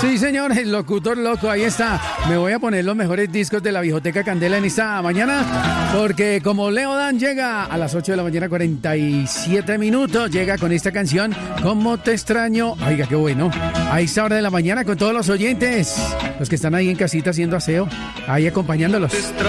Sí, señor, el locutor loco, ahí está. Me voy a poner los mejores discos de la Viejoteca Candela en esta mañana, porque como Leo Dan llega a las 8 de la mañana, 47 minutos, llega con esta canción, ¿Cómo te extraño? Oiga, qué bueno. A esta hora de la mañana con todos los oyentes, los que están ahí en casita haciendo aseo, ahí acompañándolos.